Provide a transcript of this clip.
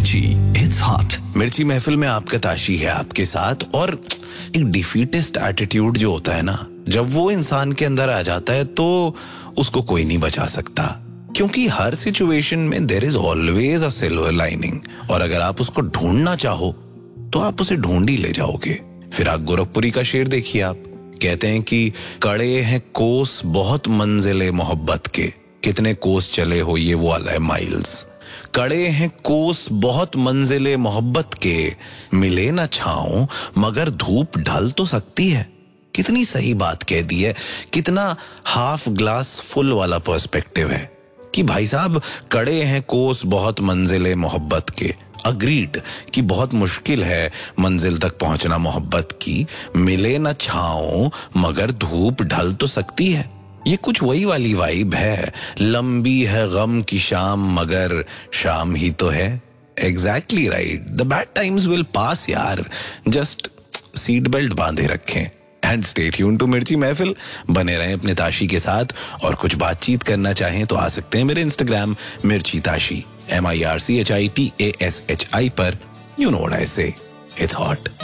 मिर्ची, it's hot. मिर्ची महफिल में आपका ताशी है आपके साथ। और एक डिफीटिस्ट एटीट्यूड जो होता है ना, जब वो इंसान के अंदर आ जाता है तो उसको कोई नहीं बचा सकता, क्योंकि हर सिचुएशन में there is always a silver lining. और अगर आप उसको ढूंढना चाहो तो आप उसे ढूंढ ही ले जाओगे। फिराक गोरखपुरी का शेर देखिए आप, कहते हैं कि कड़े हैं कोस बहुत मंजिले मोहब्बत के, कितने कोस चले हो ये वो वाला है माइल्स। कड़े हैं कोस बहुत मंजिले मोहब्बत के, मिले ना छाओ मगर धूप ढल तो सकती है। कितनी सही बात कह दी है, कितना हाफ ग्लास फुल वाला पर्सपेक्टिव है कि भाई साहब कड़े हैं कोस बहुत मंजिले मोहब्बत के, अग्रीड कि बहुत मुश्किल है मंजिल तक पहुंचना मोहब्बत की, मिले ना छाओ मगर धूप ढल तो सकती है। ये कुछ वही वाली वाइब है, लंबी है गम की शाम मगर शाम ही तो है। Exactly right, the bad times will pass यार, जस्ट सीट बेल्ट बांधे रखें। एंड स्टे ट्यून्ड टू मिर्ची महफिल, बने रहें अपने ताशी के साथ। और कुछ बातचीत करना चाहें तो आ सकते हैं मेरे इंस्टाग्राम मिर्ची ताशी, MIRCHITASHI पर। यू नो व्हाट आई से, इट्स हॉट।